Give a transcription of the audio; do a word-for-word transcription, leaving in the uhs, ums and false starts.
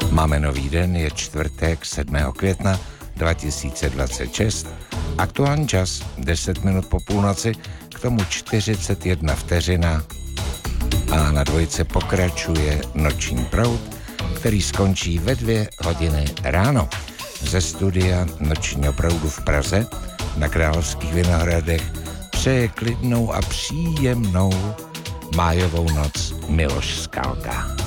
Máme nový den, je čtvrtek sedmého května dva tisíce dvacet šest. Aktuální čas deset minut po půlnoci, k tomu čtyřicet jedna vteřina. A na dvojce pokračuje Noční proud, který skončí ve dvě hodiny ráno. Ze studia Nočního proudu v Praze na Královských Vinohradech přeje klidnou a příjemnou májovou noc Miloš Skalka.